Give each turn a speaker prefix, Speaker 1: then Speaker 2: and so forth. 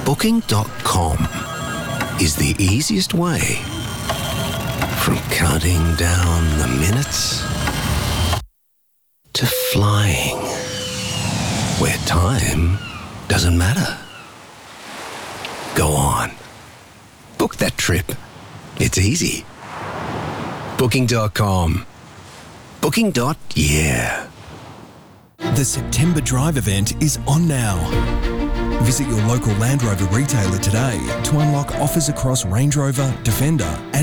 Speaker 1: Booking.com is the easiest way. From counting down the minutes to flying where time doesn't matter. Go on. Book that trip. It's easy. Booking.com. Booking.yeah.
Speaker 2: The September Drive event is on now. Visit your local Land Rover retailer today to unlock offers across Range Rover, Defender and